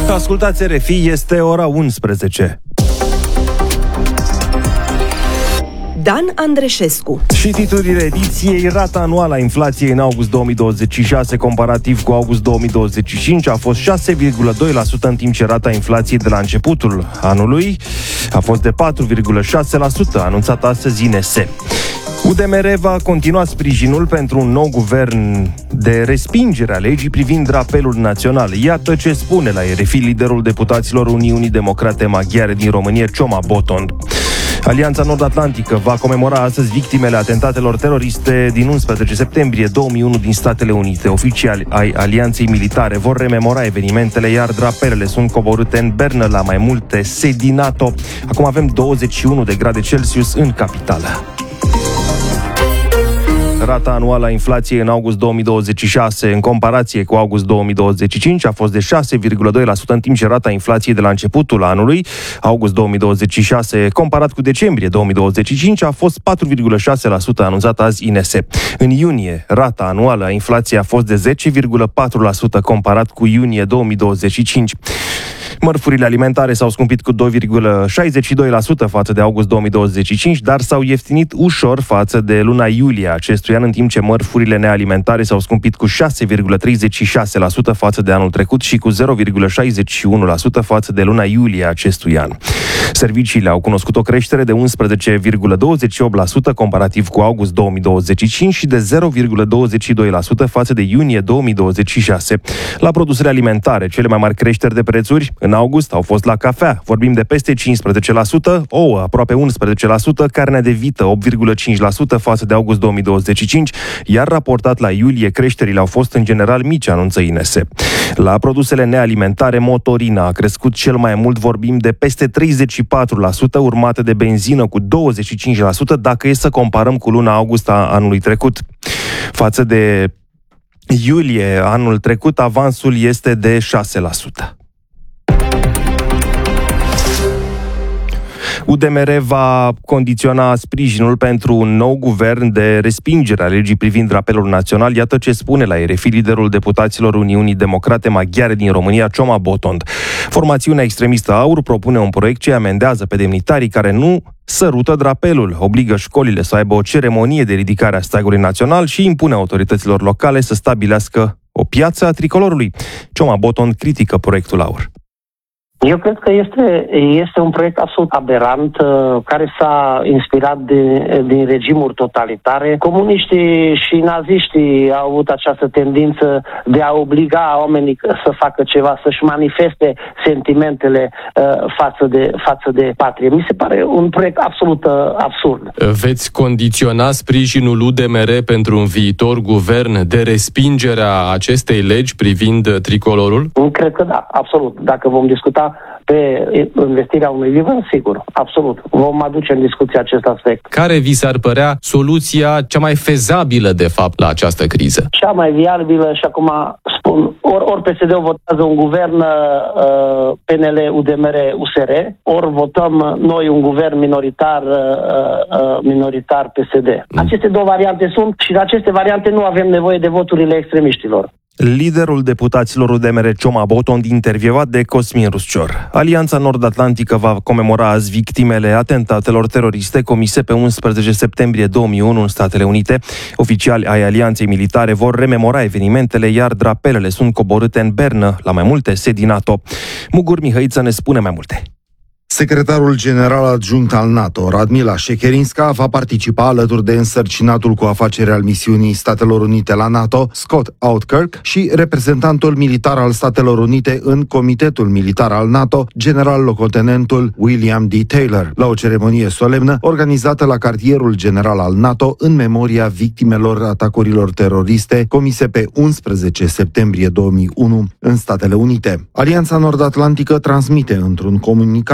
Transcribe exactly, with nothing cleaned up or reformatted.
Ascultați R F I, este ora unsprezece. Dan Andreșescu. Și titlurile ediției: rata anuală a inflației în august două mii douăzeci și șase comparativ cu august două mii douăzeci și cinci a fost șase virgulă doi la sută, în timp ce rata inflației de la începutul anului a fost de patru virgulă șase la sută, anunțat astăzi I N S. U D M R va continua sprijinul pentru un nou guvern de respingere a legii privind drapelul național. Iată ce spune la R F I liderul deputaților Uniunii Democrate Maghiare din România, Csoma Botond. Alianța Nord-Atlantică va comemora astăzi victimele atentatelor teroriste din unsprezece septembrie două mii unu din Statele Unite. Oficiali ai Alianței Militare vor rememora evenimentele, iar drapelele sunt coborâte în Bernă la mai multe sedii NATO. Acum avem douăzeci și unu de grade Celsius în capitală. Rata anuală a inflației în august două mii douăzeci și șase, în comparație cu august două mii douăzeci și cinci, a fost de șase virgulă doi la sută, în timp ce rata inflației de la începutul anului, august două mii douăzeci și șase, comparat cu decembrie două mii douăzeci și cinci, a fost patru virgulă șase la sută, anunțat azi I N S. În iunie, rata anuală a inflației a fost de zece virgulă patru la sută, comparat cu iunie două mii douăzeci și cinci. Mărfurile alimentare s-au scumpit cu doi virgulă șaizeci și doi la sută față de august două mii douăzeci și cinci, dar s-au ieftinit ușor față de luna iulie acestui an, în timp ce mărfurile nealimentare s-au scumpit cu șase virgulă treizeci și șase la sută față de anul trecut și cu zero virgulă șaizeci și unu la sută față de luna iulie acestui an. Serviciile au cunoscut o creștere de unsprezece virgulă douăzeci și opt la sută comparativ cu august două mii douăzeci și cinci și de zero virgulă douăzeci și doi la sută față de iunie două mii douăzeci și șase. La produsele alimentare, cele mai mari creșteri de prețuri în august au fost la cafea, vorbim de peste cincisprezece la sută, ouă aproape unsprezece la sută, carnea de vită opt virgulă cinci la sută față de august două mii douăzeci și cinci, iar raportat la iulie, creșterile au fost în general mici, anunță I N S. La produsele nealimentare, motorina a crescut cel mai mult, vorbim de peste treizeci și patru la sută, urmată de benzină cu douăzeci și cinci la sută, dacă e să comparăm cu luna august a anului trecut. Față de iulie anul trecut, avansul este de șase la sută. U D M R va condiționa sprijinul pentru un nou guvern de respingere a legii privind drapelul național. Iată ce spune la R F I liderul deputaților Uniunii Democrate Maghiare din România, Csoma Botond. Formațiunea extremistă AUR propune un proiect ce amendează pe demnitarii care nu sărută drapelul, obligă școlile să aibă o ceremonie de ridicare a steagului național și impune autorităților locale să stabilească o piață a tricolorului. Csoma Botond critică proiectul AUR. Eu cred că este, este un proiect absolut aberant, care s-a inspirat din, din regimuri totalitare. Comuniștii și naziștii au avut această tendință de a obliga oamenii să facă ceva, să-și manifeste sentimentele uh, față de, față de patrie. Mi se pare un proiect absolut uh, absurd. Veți condiționa sprijinul U D M R pentru un viitor guvern de respingere a acestei legi privind tricolorul? Cred că da, absolut. Dacă vom discuta pe investirea unui guvern, sigur, absolut. Vom aduce în discuție acest aspect. Care vi s-ar părea soluția cea mai fezabilă, de fapt, la această criză? Cea mai viabilă, și acum spun, ori, ori P S D-ul votează un guvern uh, P N L, U D M R, U S R, ori votăm noi un guvern minoritar, uh, minoritar P S D. Mm. Aceste două variante sunt și în aceste variante nu avem nevoie de voturile extremiștilor. Liderul deputaților U D M R, Csoma Botond, intervievat de Cosmin Ruscior. Alianța Nord-Atlantică va comemora azi victimele atentatelor teroriste comise pe unsprezece septembrie două mii unu în Statele Unite. Oficiali ai Alianței Militare vor rememora evenimentele, iar drapelele sunt coborâte în Bernă, la mai multe sedii NATO. Mugur Mihăiță ne spune mai multe. Secretarul general adjunct al NATO, Radmila Shekerinska, va participa alături de însărcinatul cu afaceri al misiunii Statelor Unite la NATO, Scott Outkirk, și reprezentantul militar al Statelor Unite în Comitetul Militar al NATO, general-locotenentul William D. Taylor, la o ceremonie solemnă organizată la cartierul general al NATO în memoria victimelor atacurilor teroriste comise pe unsprezece septembrie două mii unu în Statele Unite. Alianța Nord-Atlantică transmite într-un comunicat